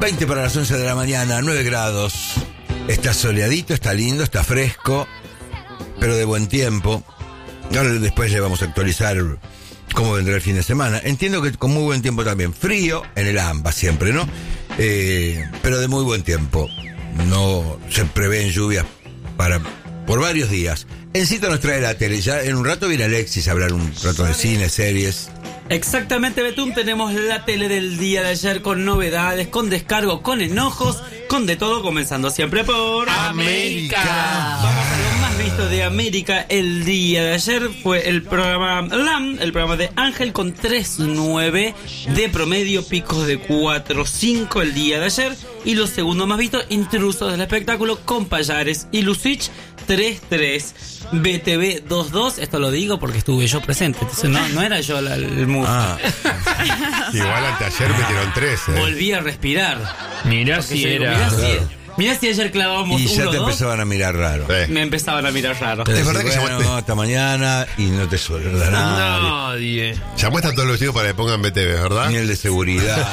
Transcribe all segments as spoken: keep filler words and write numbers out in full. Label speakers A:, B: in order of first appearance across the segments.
A: veinte para las once de la mañana, nueve grados. Está soleadito, está lindo, está fresco, pero de buen tiempo. Ahora después le vamos a actualizar cómo vendrá el fin de semana. Entiendo que con muy buen tiempo también. Frío en el AMBA siempre, ¿no? Eh, pero de muy buen tiempo. No se prevén lluvias para por varios días. Encito nos trae la tele. Ya en un rato viene Alexis a hablar un rato de cine, series.
B: Exactamente, Betún, tenemos la tele del día de ayer con novedades, con descargo, con enojos, con de todo, comenzando siempre por
C: América.
B: Vamos a lo más visto de América el día de ayer. Fue el programa L A M, el programa de Ángel, con tres punto nueve de promedio, picos de cuatro punto cinco el día de ayer. Y los segundos más vistos, Intrusos del Espectáculo, con Payares y Lucich, tres punto tres. B T V dos punto dos, esto lo digo porque estuve yo presente, entonces no, no era yo la, el mood.
A: Ah.
C: Igual anteayer metieron tres, ¿eh?
B: Volví a respirar.
D: Mirá si
B: Porque yo digo,
D: era.
B: Mirá, si,
A: Claro.
B: mirá si ayer clavábamos
A: Y ya
B: uno
A: te
B: dos,
A: empezaban a mirar raro.
C: Sí.
B: me empezaban a mirar raro.
A: Te
C: Es
A: decís,
C: verdad que
A: bueno,
C: llamaste-
A: hasta mañana y no te suelda nada.
D: Nadie.
C: Ya muestran todos los chicos para que pongan B T V, ¿verdad?
A: Ni el de seguridad.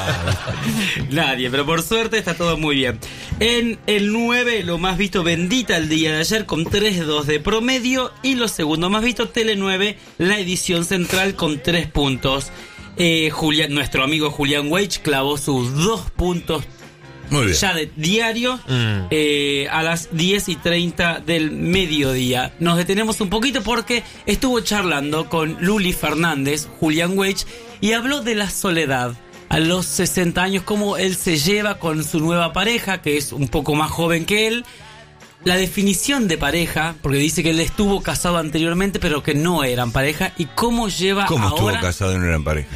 B: Nadie, pero por suerte está todo muy bien. En el nueve, lo más visto, Bendita el día de ayer, con tres punto dos de promedio. Y lo segundo más visto, Tele nueve, la edición central, con tres puntos. Eh, Julián, nuestro amigo Julián Weich clavó sus dos puntos
A: Muy bien.
B: ya de diario,
D: Mm.
B: eh, a las diez y treinta del mediodía. Nos detenemos un poquito porque estuvo charlando con Luli Fernández, Julián Weich, y habló de la soledad a los sesenta años, cómo él se lleva con su nueva pareja, que es un poco más joven que él. La definición de pareja, porque dice que él estuvo casado anteriormente, pero que no eran pareja, y cómo lleva
A: ¿Cómo estuvo
B: ahora...
A: casado y no eran pareja?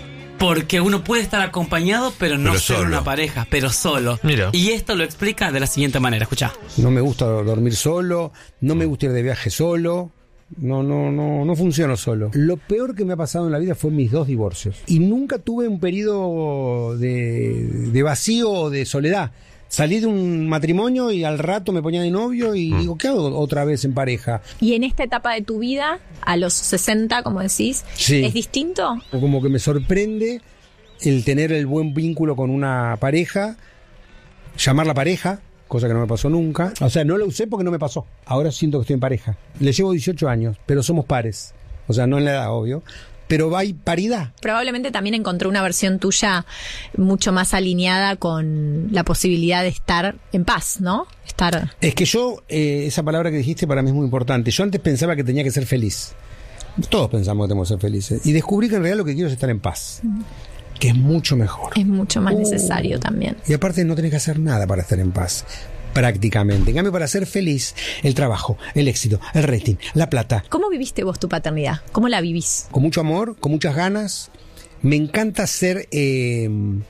B: Porque uno puede estar acompañado, pero no
A: Pero
B: ser
A: solo.
B: una pareja, pero solo.
D: Mira.
B: Y esto lo explica de la siguiente manera, escuchá.
E: No me gusta dormir solo, no me gusta ir de viaje solo. No, no, no, no funciono solo. Lo peor que me ha pasado en la vida fue mis dos divorcios. Y nunca tuve un periodo de, de vacío o de soledad. Salí de un matrimonio y al rato me ponía de novio y digo, ¿qué hago otra vez en pareja?
F: Y en esta etapa de tu vida, a los sesenta, como decís,
E: Sí.
F: ¿es distinto?
E: O como que me sorprende el tener el buen vínculo con una pareja, llamarla pareja, cosa que no me pasó nunca. O sea, no lo usé porque no me pasó. Ahora siento que estoy en pareja. Le llevo dieciocho años, pero somos pares. O sea, no en la edad, obvio. Pero hay paridad.
F: Probablemente también encontré una versión tuya mucho más alineada con la posibilidad de estar en paz, ¿no? Estar...
E: Es que yo, eh, esa palabra que dijiste para mí es muy importante. Yo antes pensaba que tenía que ser feliz. Todos pensamos que tenemos que ser felices. Y descubrí que en realidad lo que quiero es estar en paz. Que es mucho mejor.
F: Es mucho más
E: Uh.
F: necesario también.
E: Y aparte no tenés que hacer nada para estar en paz. Prácticamente. En cambio, para ser feliz, el trabajo, el éxito, el rating, la plata.
F: ¿Cómo viviste vos tu paternidad? ¿Cómo la vivís?
E: Con mucho amor, con muchas ganas. Me encanta ser... Eh,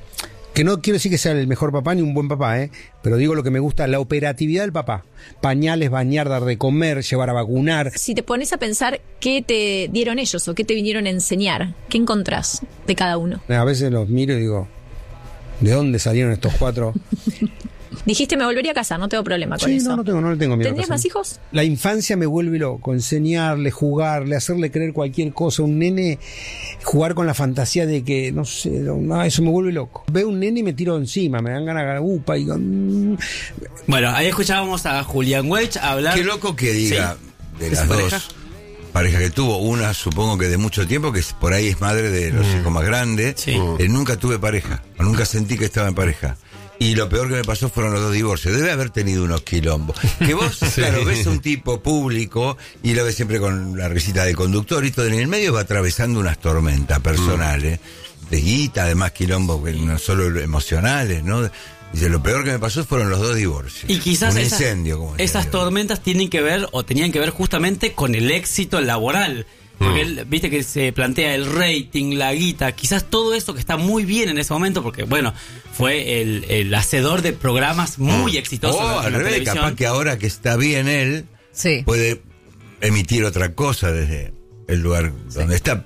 E: que no quiero decir que sea el mejor papá ni un buen papá, ¿eh? Pero digo lo que me gusta, la operatividad del papá. Pañales, bañar, dar de comer, llevar a vacunar.
F: Si te pones a pensar qué te dieron ellos o qué te vinieron a enseñar, ¿qué encontrás de cada uno?
E: A veces los miro y digo, ¿de dónde salieron estos cuatro?
F: Dijiste, me volvería a casar, no tengo problema con
E: Sí,
F: eso.
E: no, no tengo, no le tengo miedo. a
F: ¿Tendrías
E: casarme.
F: más hijos?
E: La infancia me vuelve loco, enseñarle, jugarle, hacerle creer cualquier cosa. Un nene, jugar con la fantasía de que, no sé, no, eso me vuelve loco. Veo un nene y me tiro encima, me dan ganas de upa y digo, mm.
B: Bueno, ahí escuchábamos a Julián Weich hablar...
A: Qué loco que diga
B: Sí.
A: de
B: ¿De
A: las
B: su
A: dos
B: pareja?
A: parejas que tuvo. Una supongo que de mucho tiempo, que es- por ahí es madre de los hijos más grandes.
B: Sí.
A: Eh, nunca tuve pareja, o nunca sentí que estaba en pareja. Y lo peor que me pasó fueron los dos divorcios. Debe haber tenido unos quilombos. Que vos, claro, ves a un tipo público y lo ves siempre con la risita de conductor y todo. En el medio va atravesando unas tormentas personales, de guita, además quilombos que no solo emocionales, ¿no? Dice, lo peor que me pasó fueron los dos divorcios.
B: Y quizás
A: un
B: esas,
A: incendio, como decía
B: esas
A: yo.
B: tormentas tienen que ver o tenían que ver justamente con el éxito laboral. Porque él, viste que se plantea el rating, la guita, quizás todo eso que está muy bien en ese momento, porque bueno, fue el, el hacedor de programas muy exitosos
A: O
B: en
A: al
B: la
A: revés,
B: televisión.
A: capaz que ahora que está bien él,
F: Sí.
A: puede emitir otra cosa desde el lugar donde está.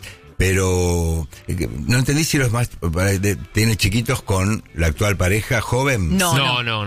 A: Pero eh, que- no entendí si los más de- tiene chiquitos con la actual pareja joven.
F: No,
D: No, no, no.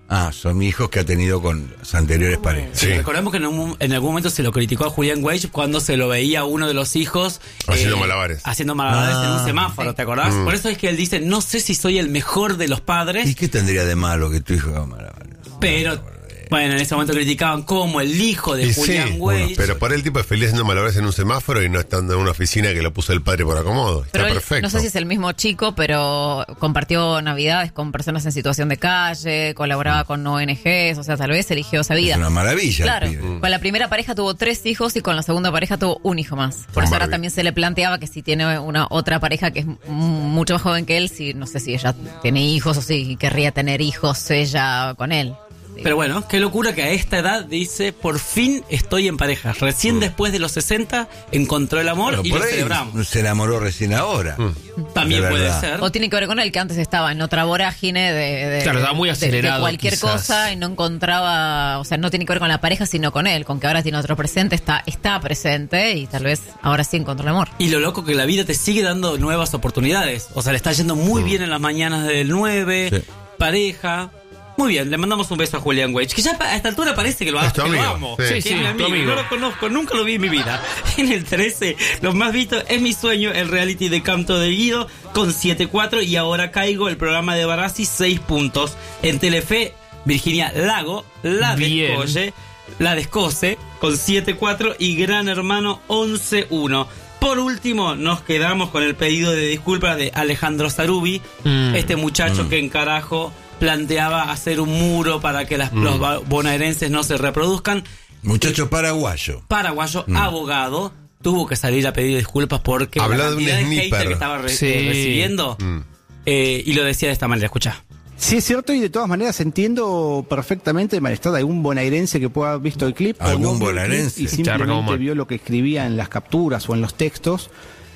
A: Ah, son hijos que ha tenido con las anteriores parejas.
C: Sí.
B: Recordemos que en, un- en algún momento se lo criticó a Julián Weich cuando se lo veía a uno de los hijos
C: Haciendo malabares.
B: haciendo malabares
A: Ah.
B: en un semáforo, ¿te acordás? Por eso es que él dice, no sé si soy el mejor de los padres,
A: ¿Y qué tendría de malo que tu hijo haga malabares?
B: pero bueno, en ese momento criticaban como el hijo de
C: Y sí,
B: Julián
C: bueno,
B: Weich.
C: pero por el tipo es feliz haciendo malabares en un semáforo y no estando en una oficina que lo puso el padre por acomodo. Está
D: Pero él,
C: perfecto.
D: no sé si es el mismo chico, pero compartió navidades con personas en situación de calle, colaboraba con O N Ges, o sea, tal vez eligió esa vida.
A: Es una maravilla.
D: Claro,
A: el pibe.
D: con la primera pareja tuvo tres hijos y con la segunda pareja tuvo un hijo más. Por
C: Con
D: eso ahora
C: Barbie.
D: también se le planteaba que si tiene una otra pareja que es m- mucho más joven que él, si no sé si ella tiene hijos o si querría tener hijos ella con él. Sí.
B: Pero bueno, qué locura que a esta edad dice, por fin estoy en pareja. Recién después de los sesenta encontró el amor
A: Bueno,
B: y
A: por
B: lo
A: ahí
B: celebramos.
A: se enamoró recién ahora.
B: También
A: de
B: puede
A: verdad.
B: ser.
D: O tiene que ver con él, que antes estaba en otra vorágine de, de-
G: Claro, estaba muy
D: de-
G: acelerado,
D: de cualquier
G: quizás.
D: cosa y no encontraba, o sea, no tiene que ver con la pareja, sino con él, con que ahora tiene otro presente, está, está presente y tal vez ahora sí encontró el amor.
B: Y lo loco que la vida te sigue dando nuevas oportunidades. O sea, le está yendo muy bien en las mañanas del nueve,
A: Sí.
B: pareja. Muy bien, le mandamos un beso a Julián Weich, que ya a esta altura parece que lo,
C: Es tu
B: que lo
C: amigo,
B: amo.
C: sí.
B: Que
G: Sí,
B: es mi
G: tu
B: amigo.
G: amigo.
B: No lo conozco, nunca lo vi en mi vida. En el trece, lo más visto es Mi Sueño, el reality de Canto de Guido, con siete cuatro. Y Ahora Caigo, el programa de Barassi, seis puntos. En Telefe, Virginia Lago, La
G: Bien.
B: Descolle, La Descose, con siete cuatro. Y Gran Hermano, once uno. Por último, nos quedamos con el pedido de disculpas de Alejandro Sarubi,
G: Mm.
B: este muchacho que en carajo planteaba hacer un muro para que las, los ba- bonaerenses no se reproduzcan.
A: Muchacho paraguayo.
B: Paraguayo, abogado, tuvo que salir a pedir disculpas porque
C: Habló
B: la
C: de un
B: cantidad de
C: sniper.
B: hater que estaba re-
G: Sí.
B: eh, recibiendo,
C: Mm.
B: eh, y lo decía de esta manera, escucha.
H: Sí, es cierto, y de todas maneras entiendo perfectamente el malestar de algún bonaerense que pueda haber visto el clip. o
A: ¿Algún
H: no vio el clip
A: bonaerense?
H: Y
G: Charla como
H: simplemente
G: mal.
H: vio lo que escribía en las capturas o en los textos.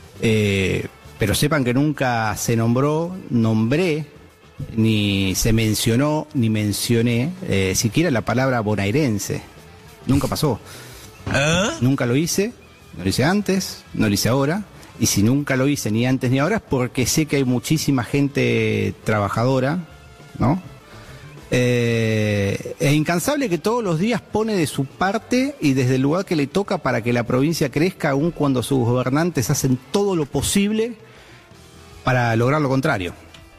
H: Eh, pero sepan que nunca se nombró, nombré, ni se mencionó, ni mencioné eh, siquiera la palabra bonaerense. Nunca pasó.
A: ¿Ah?
H: Nunca lo hice, no lo hice antes, no lo hice ahora. Y si nunca lo hice ni antes ni ahora es porque sé que hay muchísima gente trabajadora, ¿no? Eh, es incansable que todos los días pone de su parte y desde el lugar que le toca para que la provincia crezca, aun cuando sus gobernantes hacen todo lo posible para lograr lo contrario.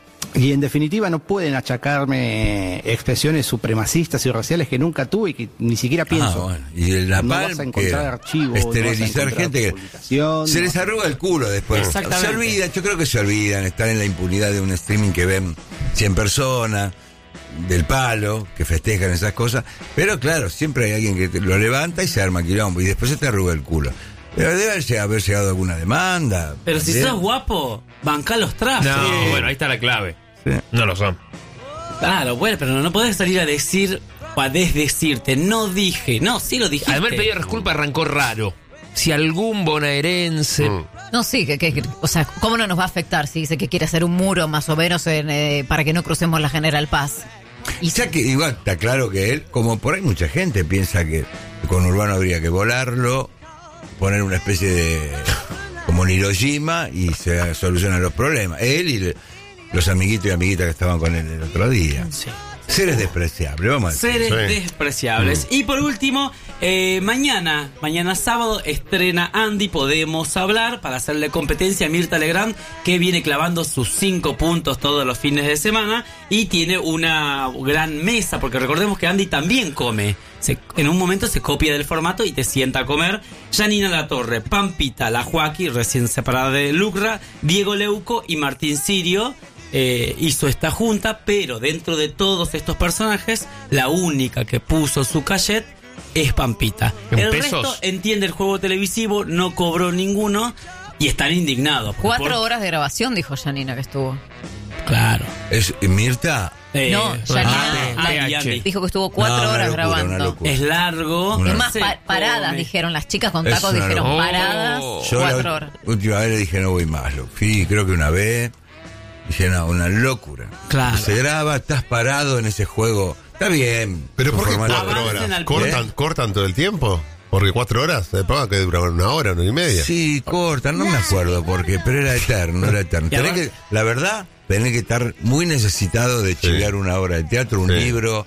H: Y en definitiva no pueden achacarme expresiones supremacistas y raciales que nunca tuve y que ni siquiera pienso.
A: Ah, bueno. Y el la
H: No
A: Palm,
H: vas a encontrar
A: que
H: archivos, no vas a
A: esterilizar
H: encontrar
A: gente que
H: publicación,
A: se
H: no
A: les
H: vas a-
A: arruga el culo después.
B: Exactamente.
A: Se olvidan, yo creo que se olvidan, están en la impunidad de un streaming que ven cien personas, del palo, que festejan esas cosas. Pero claro, siempre hay alguien que te lo levanta y se arma quilombo y después se te arruga el culo. Pero debe haber- haber llegado alguna demanda.
B: Pero si
A: Bien.
B: sos guapo, banca los trapos.
G: No, bueno, ahí está la clave.
A: Sí.
G: No lo son.
B: Claro, bueno, pero no podés salir a decir o a desdecirte. No dije, no, sí lo dijiste.
G: Además, el pedido de disculpa arrancó raro. Si algún bonaerense.
C: Mm.
D: No, sí, que, que- que- o sea, ¿cómo no nos va a afectar si dice que quiere hacer un muro más o menos en, eh, para que no crucemos la General Paz?
A: Y ya que igual está claro que él, como por ahí mucha gente piensa que con Urbano habría que volarlo, poner una especie de como en Hiroshima y se solucionan los problemas. Él y le- los amiguitos y amiguitas que estaban con él el otro día.
B: Sí.
A: Seres despreciables, vamos a decir.
B: Seres
C: Sí.
B: despreciables. Y por último, eh, mañana, mañana sábado, estrena Andy Podemos Hablar para hacerle competencia a Mirta Legrand, que viene clavando sus cinco puntos todos los fines de semana y tiene una gran mesa, porque recordemos que Andy también come. Se- en un momento se copia del formato y te sienta a comer. Janina Latorre, Pampita, La Joaquí, recién separada de Lucra, Diego Leuco y Martín Sirio. Eh, hizo esta junta, pero dentro de todos estos personajes, la única que puso su cachet es Pampita.
G: ¿En
B: El
G: pesos?
B: resto entiende el juego televisivo, no cobró ninguno y están indignados. porque
D: Cuatro
B: por-
D: horas de grabación, dijo Janina que estuvo.
B: Claro.
A: Es Mirta.
B: Eh,
D: No, Janina
B: ah,
G: P
B: Andy,
G: H.
B: Andy.
D: Dijo que estuvo cuatro
A: No, una
D: horas
A: locura, una
D: grabando.
A: locura.
B: Es largo.
A: Una-
D: Es más,
B: se
D: pa- paradas,
B: come.
D: dijeron las chicas con
A: Es
D: tacos,
A: una
D: dijeron
G: locura.
D: paradas,
A: Yo
D: cuatro
A: la
D: horas.
A: última vez le dije no voy más, lo fui, creo que una vez. Dije, no, una locura.
B: Claro.
A: Se graba, estás parado en ese juego. Está bien.
C: Pero
A: Su
C: ¿por qué
A: formato.
C: cuatro
B: Avancen
C: horas?
B: al
C: ¿Cortan, ¿Cortan todo el tiempo? Porque cuatro horas, de prueba que dura una hora, una y media.
A: Sí, corta, no me acuerdo porque, pero era eterno, era eterno.
B: Y
A: Tenés
B: además-
A: que, la verdad, tenés que estar muy necesitado de chilear una obra de teatro, un
C: Sí.
A: libro,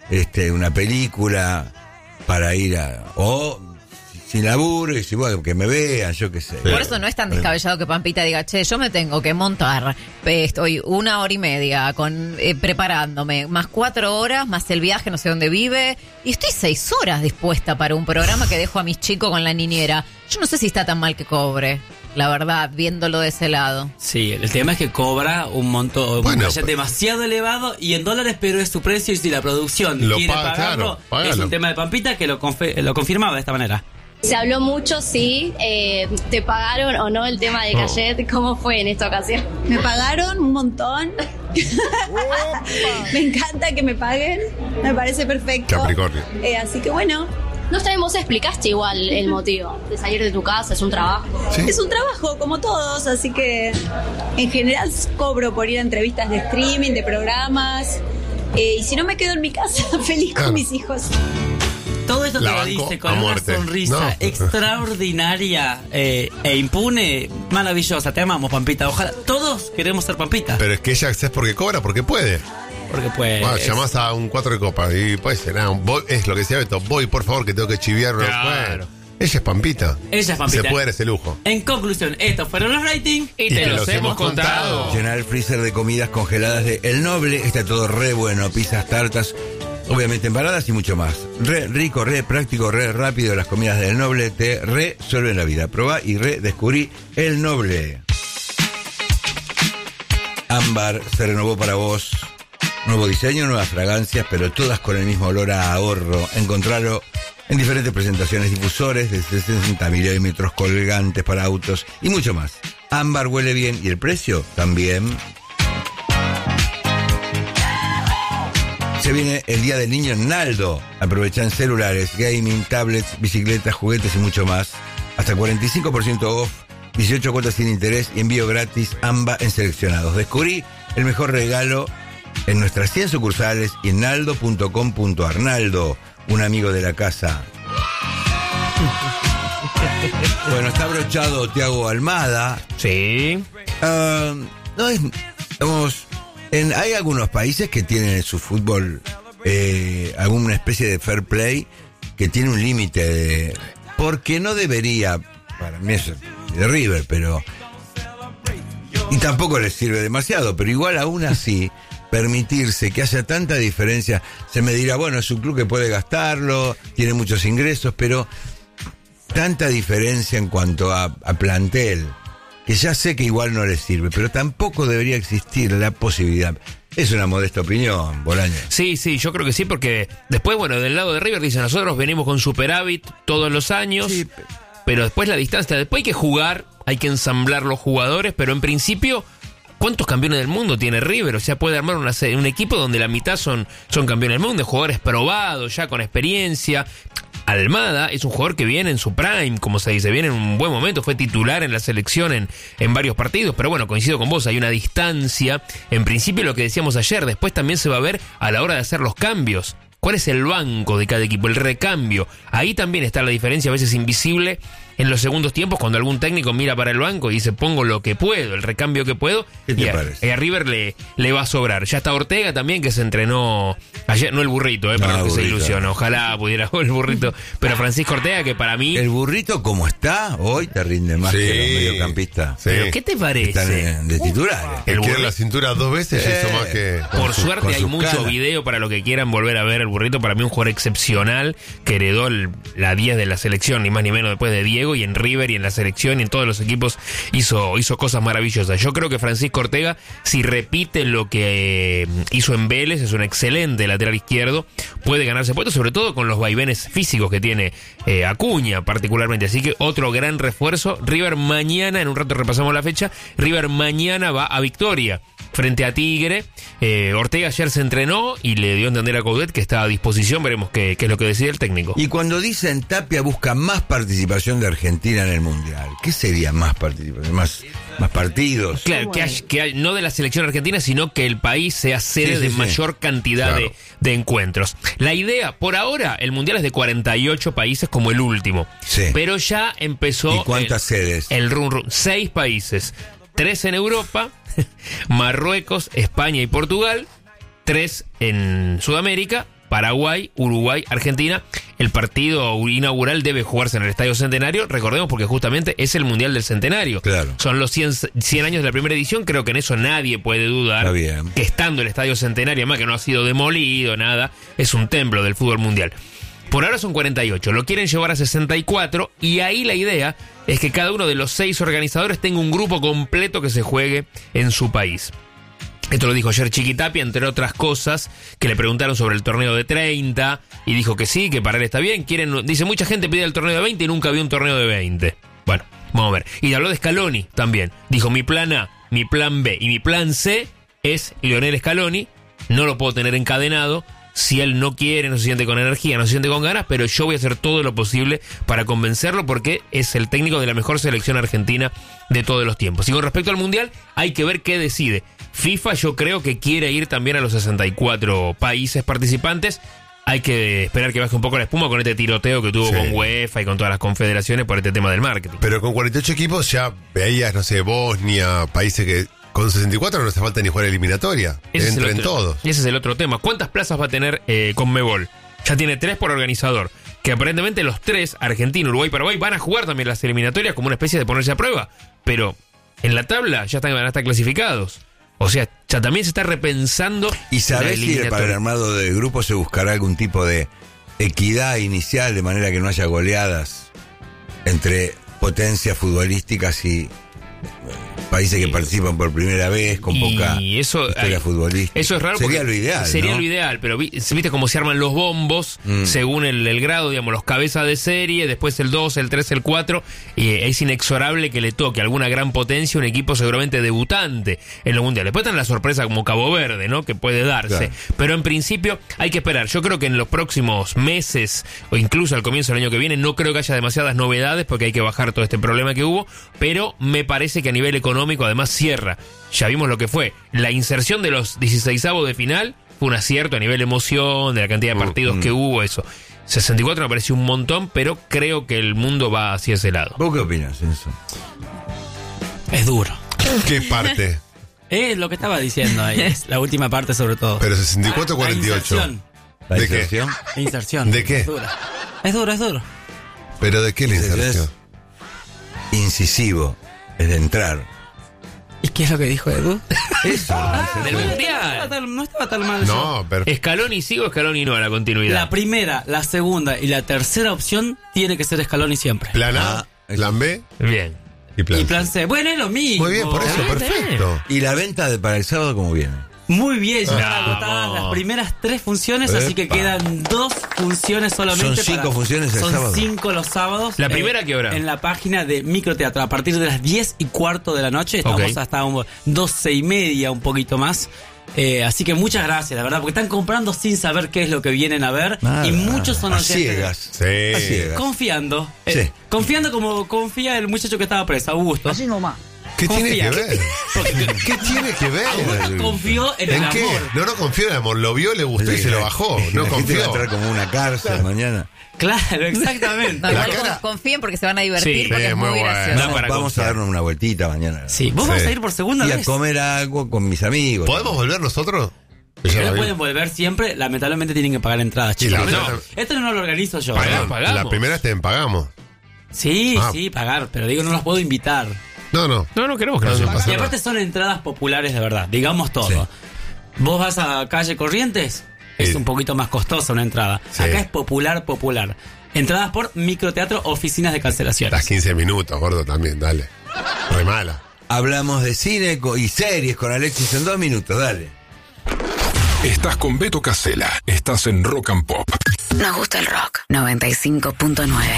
A: este, una película para ir a... o sin laburo y si bueno, que me vean, yo qué sé.
D: Por eso no es tan descabellado que Pampita diga, che, yo me tengo que montar, eh, estoy una hora y media con eh, preparándome, más cuatro horas, más el viaje, no sé dónde vive, y estoy seis horas dispuesta para un programa que dejo a mis chicos con la niñera. Yo no sé si está tan mal que cobre, la verdad, viéndolo de ese lado.
B: Sí, el tema es que cobra un monto
C: Bueno,
B: un demasiado elevado y en dólares, pero es su precio y si la producción
C: Lo
B: quiere
C: paga,
B: pagarlo,
C: claro,
B: es
C: págalo.
B: un tema de Pampita que lo, confe- lo confirmaba de esta manera.
I: Se habló mucho, sí. Eh, ¿Te pagaron o no el tema de Cayet? ¿Cómo fue en esta ocasión?
J: Me pagaron un montón. Me encanta que me paguen. Me parece perfecto.
C: Capricornio.
J: Eh, así que bueno,
I: No está bien, vos explicaste igual el motivo de salir de tu casa, es un trabajo.
C: ¿Sí?
J: es un trabajo como todos, así que en general cobro por ir a entrevistas de streaming, de programas. Eh, y si no me quedo en mi casa, feliz con
C: Ah.
J: mis hijos.
B: Todo esto te
C: La
B: lo
C: banco
B: dice
C: a
B: con una
C: muerte.
B: sonrisa
C: No.
B: extraordinaria eh, e impune, maravillosa. Te amamos, Pampita. Ojalá todos queremos ser Pampita.
C: Pero es que ella es porque cobra, porque puede.
B: Porque pues.
C: Bueno, llamás a un cuatro de copas y puede ser, ah, un voy- es lo que decía Beto, voy por favor que tengo que chiviar. una-
G: Claro.
C: Bueno, ella es Pampita.
B: Ella es Pampita.
C: Se puede dar ese lujo.
B: En conclusión, estos fueron los ratings
G: Y te, los, hemos contado.
A: Llenar el freezer de comidas congeladas de El Noble, está todo re bueno, pizzas, tartas, obviamente embaradas y mucho más. Re rico, re práctico, re rápido, las comidas del Noble te resuelven la vida. Probá y redescubrí El Noble. Ámbar se renovó para vos. Nuevo diseño, nuevas fragancias, pero todas con el mismo olor a ahorro. Encontralo en diferentes presentaciones, difusores de sesenta milímetros, colgantes para autos y mucho más. Ámbar huele bien y el precio también. Se viene el Día del Niño en Naldo. Aprovecha en celulares, gaming, tablets, bicicletas, juguetes y mucho más. Hasta cuarenta y cinco por ciento off, dieciocho cuotas sin interés y envío gratis, AMBA en seleccionados. Descubrí el mejor regalo en nuestras cien sucursales y en naldo punto com punto ar. Naldo, un amigo de la casa. Bueno, está abrochado Thiago Almada.
G: Sí.
A: Ah, no es, vamos, en, hay algunos países que tienen en su fútbol eh, alguna especie de fair play que tiene un límite de, porque no debería, para mí es de River, pero y tampoco les sirve demasiado, pero igual aún así permitirse que haya tanta diferencia, se me dirá, bueno, es un club que puede gastarlo, tiene muchos ingresos, pero tanta diferencia en cuanto a, a plantel, que ya sé que igual no les sirve, pero tampoco debería existir la posibilidad. Es una modesta opinión, Bolaño.
G: Sí, sí, yo creo que sí, porque después, bueno, del lado de River dicen, nosotros venimos con superávit todos los años,
A: Sí,
G: pero después la distancia, después hay que jugar, hay que ensamblar los jugadores, pero en principio, ¿cuántos campeones del mundo tiene River? O sea, puede armar una, un equipo donde la mitad son, son campeones del mundo, jugadores probados, ya con experiencia. Almada es un jugador que viene en su prime, como se dice, viene en un buen momento, fue titular en la selección en, en varios partidos, pero bueno, coincido con vos, hay una distancia. En principio lo que decíamos ayer, después también se va a ver a la hora de hacer los cambios. ¿Cuál es el banco de cada equipo? El recambio. Ahí también está la diferencia, a veces invisible, en los segundos tiempos, cuando algún técnico mira para el banco y dice, pongo lo que puedo, el recambio que puedo,
A: ¿Qué te
G: y a,
A: parece?
G: y a River le, le va a sobrar. Ya está Ortega también, que se entrenó ayer, no el burrito, eh, para
A: No,
G: los que se
A: burrito.
G: ilusiona, ojalá pudiera el burrito, pero Francisco Ortega, que para mí...
A: El burrito como está, hoy te rinde más
C: Sí.
A: que los mediocampistas.
C: Sí.
G: ¿Pero qué te
A: Están
G: parece?
A: en- de titulares.
G: El
C: El que
G: burrito.
C: la cintura dos veces
A: Eh.
C: hizo más que...
A: con
G: Por
A: su-
G: suerte
A: con
G: hay
A: sus
G: mucho
A: canas.
G: video para lo que quieran volver a ver el burrito. Para mí un jugador excepcional que heredó el- la diez de la selección, ni más ni menos después de Diego, y en River y en la selección y en todos los equipos hizo, hizo cosas maravillosas. Yo creo que Francisco Ortega, si repite lo que eh, hizo en Vélez, es un excelente lateral izquierdo, puede ganarse puestos, sobre todo con los vaivenes físicos que tiene eh, Acuña particularmente. Así que otro gran refuerzo. River mañana, en un rato repasamos la fecha, River mañana va a Victoria frente a Tigre. Eh, Ortega ayer se entrenó y le dio a entender a Coudet que está a disposición. Veremos qué, qué es lo que decide el técnico.
A: Y cuando dicen Tapia busca más participación de Argentina en el Mundial, ¿qué sería más participación? ¿Más, más partidos?
G: Claro, que, hay, que hay- no de la selección argentina, sino que el país sea sede
A: Sí, sí,
G: de
A: sí.
G: mayor cantidad
C: Claro.
G: de, de encuentros. La idea, por ahora, el Mundial es de cuarenta y ocho países como el último.
A: Sí.
G: Pero ya empezó...
A: ¿Y cuántas
G: el,
A: sedes?
G: El run run. Seis países. Tres en Europa, Marruecos, España y Portugal. Tres en Sudamérica, Paraguay, Uruguay, Argentina. El partido inaugural debe jugarse en el Estadio Centenario, recordemos, porque justamente es el Mundial del Centenario.
A: Claro.
G: Son los cien, cien años de la primera edición, creo que en eso nadie puede dudar.
A: Está bien.
G: Que estando el Estadio Centenario, además que no ha sido demolido, nada, es un templo del fútbol mundial. Por ahora son cuarenta y ocho, lo quieren llevar a sesenta y cuatro, y ahí la idea es que cada uno de los seis organizadores tenga un grupo completo que se juegue en su país. Esto lo dijo ayer Chiquitapia, entre otras cosas, que le preguntaron sobre el torneo de treinta, y dijo que sí, que para él está bien. Quieren, dice, mucha gente pide el torneo de veinte y nunca vio un torneo de veinte. Bueno, vamos a ver. Y habló de Scaloni también. Dijo, mi plan A, mi plan B y mi plan C es Lionel Scaloni. No lo puedo tener encadenado. Si él no quiere, no se siente con energía, no se siente con ganas, pero yo voy a hacer todo lo posible para convencerlo porque es el técnico de la mejor selección argentina de todos los tiempos. Y con respecto al Mundial, hay que ver qué decide. FIFA yo creo que quiere ir también a los sesenta y cuatro países participantes. Hay que esperar que baje un poco la espuma con este tiroteo que tuvo
C: Sí.
G: con UEFA y con todas las confederaciones por este tema del marketing.
C: Pero con cuarenta y ocho equipos ya veías, no sé, Bosnia, países que con sesenta y cuatro no hace falta ni jugar eliminatoria.
G: Ese es el
C: Entren
G: otro-
C: todos.
G: Ese es el otro tema. ¿Cuántas plazas va a tener eh, Conmebol? Ya tiene tres por organizador. Que aparentemente los tres, Argentina, Uruguay y Paraguay, van a jugar también las eliminatorias como una especie de ponerse a prueba. Pero en la tabla ya están, van a estar clasificados. O sea, ya también se está repensando.
A: ¿Y
G: la
A: sabés si
G: eliminatoria.
A: para el armado de grupo se buscará algún tipo de equidad inicial de manera que no haya goleadas entre potencias futbolísticas y países que participan por primera vez con
G: Y
A: poca
G: eso,
A: historia
G: ay,
A: futbolística?
G: Eso es raro.
A: Sería
G: porque
A: lo ideal,
G: Sería
A: ¿no?
G: lo ideal, pero vi- viste cómo se arman los bombos
A: Mm.
G: según el, el grado, digamos, los cabezas de serie, después el dos, el tres, el cuatro, y es inexorable que le toque a alguna gran potencia un equipo seguramente debutante en los mundiales. Después están la sorpresa como Cabo Verde, ¿no? Que puede darse.
A: Claro.
G: Pero en principio hay que esperar. Yo creo que en los próximos meses, o incluso al comienzo del año que viene, no creo que haya demasiadas novedades porque hay que bajar todo este problema que hubo, pero me parece que a nivel económico además cierra. Ya vimos lo que fue. La inserción de los dieciseisavos de final fue un acierto a nivel emoción, de la cantidad de partidos
A: mm.
G: que hubo, eso. sesenta y cuatro me pareció un montón, pero creo que el mundo va hacia ese lado.
A: ¿Vos qué opinas de eso?
B: Es duro.
C: ¿Qué parte?
B: Es lo que estaba diciendo ahí, es la última parte sobre todo.
C: Pero sesenta y cuatro, cuarenta y
B: La
C: ocho.
B: inserción.
A: ¿La
C: ¿De qué?
A: inserción?
B: La inserción.
C: ¿De qué?
B: Es duro. Es duro, es duro.
C: ¿Pero de qué la inserción?
A: Incisivo, es de entrar.
B: ¿Y qué es lo que dijo Edu?
A: Eso.
G: Del
B: No
G: mundial.
B: estaba tan, no estaba tan mal. eso.
C: No, pero...
G: Scaloni sí o Scaloni no a la continuidad.
B: La primera, la segunda y la tercera opción tiene que ser Scaloni siempre.
C: Plan A,
A: Ah,
C: plan B
G: Bien.
C: y plan
B: Y
C: C.
B: plan C. Bueno, es lo mismo.
C: Muy bien, por eso,
G: Bien,
C: perfecto.
A: ¿Y la venta de para el sábado cómo viene?
B: Muy bien, ya están
G: Vamos.
B: agotadas las primeras tres funciones, así que
A: Epa.
B: quedan dos funciones solamente.
A: Son cinco
B: para-
A: funciones el
B: son
A: sábado.
B: cinco los sábados.
G: ¿La primera a qué hora?
B: En la página de Microteatro, a partir de las diez y cuarto de la noche. Estamos
G: Ok.
B: hasta un- doce y media, un poquito más. Eh, así que muchas gracias, la verdad, porque están comprando sin saber qué es lo que vienen a ver.
A: Nada,
B: y muchos son
A: a
B: oyentes.
A: ciegas.
C: Sí.
A: A ciegas.
B: Confiando.
A: Sí.
B: Eh, confiando como confía el muchacho que estaba preso, Augusto. Así nomás.
C: ¿Qué tiene
B: Confía.
C: que ver? ¿Qué tiene que ver?
B: Confió en,
C: ¿En
B: el
C: qué?
B: amor.
C: No, no confió en el amor. Lo vio, le gustó y se lo bajó. No
A: La gente va a
C: confió.
A: entrar como una cárcel mañana.
B: Claro, exactamente.
D: No,
C: La
D: igual
C: cara-
D: confíen porque se van a divertir
G: Sí,
D: porque
C: sí,
D: es muy,
C: muy bueno.
D: gracioso.
G: Da
A: Vamos,
G: para
A: vamos a
G: confiar.
A: darnos una vueltita mañana.
B: Sí, vos vas
C: Sí.
B: a ir por segunda
A: Y a
B: vez.
A: comer algo con mis amigos.
C: ¿Podemos volver nosotros? Que ya la
B: Ustedes
C: vi.
B: pueden volver siempre, lamentablemente tienen que pagar entradas,
C: Y la
B: chicos.
C: otra-
B: No, esto no lo organizo yo.
C: Pagamos.
G: No, pagamos.
C: La primera te pagamos.
B: Sí,
C: Ah.
B: sí, pagar, pero digo, no los puedo invitar.
C: No, no.
G: No, no queremos que
C: No,
G: nos
C: no
G: pase.
C: pasa
B: Y
C: nada.
B: aparte son entradas populares de verdad, digamos todo.
A: Sí.
B: Vos vas a calle Corrientes, es
C: Sí.
B: un poquito más costosa una entrada.
C: Sí.
B: Acá es popular, popular. Entradas por Microteatro, oficinas de cancelaciones.
C: Estás quince minutos, gordo, también, dale. Re mala.
A: Hablamos de cine co- y series con Alexis en dos minutos, dale.
K: Estás con Beto Casella. Estás en Rock and Pop.
L: Nos gusta el rock. noventa y cinco punto nueve.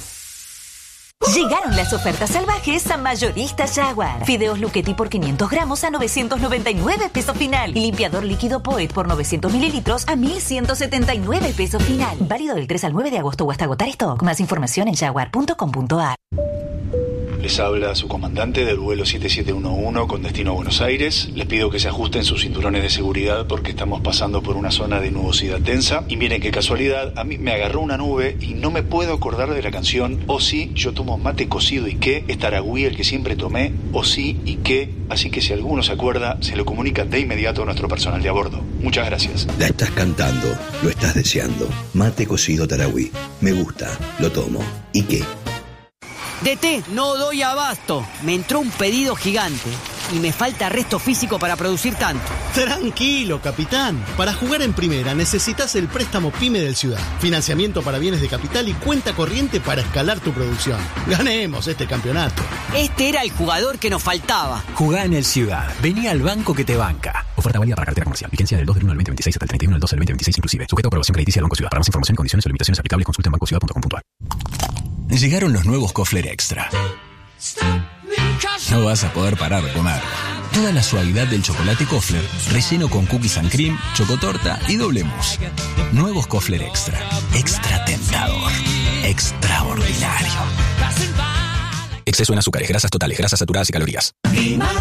M: Llegaron las ofertas salvajes a Mayorista Jaguar. Fideos Luchetti por quinientos gramos a novecientos noventa y nueve pesos final. Y limpiador líquido Poet por novecientos mililitros a mil ciento setenta y nueve pesos final. Válido del tres al nueve de agosto o hasta agotar stock. Más información en jaguar punto com punto a r.
N: Les habla su comandante del vuelo siete siete uno uno con destino a Buenos Aires. Les pido que se ajusten sus cinturones de seguridad porque estamos pasando por una zona de nubosidad densa. Y miren qué casualidad, a mí me agarró una nube y no me puedo acordar de la canción O sí, yo tomo mate cocido y qué, es Taragüí el que siempre tomé, O sí y qué. Así que si alguno se acuerda, se lo comunica de inmediato a nuestro personal de a bordo. Muchas gracias.
O: La estás cantando, lo estás deseando. Mate cocido Taragüí. Me gusta, lo tomo. ¿Y qué?
P: D T, no doy abasto. Me entró un pedido gigante y me falta resto físico para producir tanto.
Q: Tranquilo, capitán. Para jugar en primera necesitas el préstamo PYME del Ciudad. Financiamiento para bienes de capital y cuenta corriente para escalar tu producción. Ganemos este campeonato.
P: Este era el jugador que nos faltaba.
R: Jugá en el Ciudad. Vení al banco que te banca. Oferta válida para cartera comercial. Vigencia del dos del uno al veinte veintiséis hasta el treinta y uno del dos del veinte veintiséis inclusive. Sujeto a aprobación crediticia del Banco Ciudad. Para más información, condiciones o limitaciones aplicables, consulta en banco ciudad punto com punto a r.
S: Llegaron los nuevos Kofler Extra. No vas a poder parar de comer. Toda la suavidad del chocolate Kofler, relleno con cookies and cream, chocotorta y doble mousse. Nuevos Kofler Extra. Extra tentador. Extraordinario. Exceso en azúcares, grasas totales, grasas saturadas y calorías.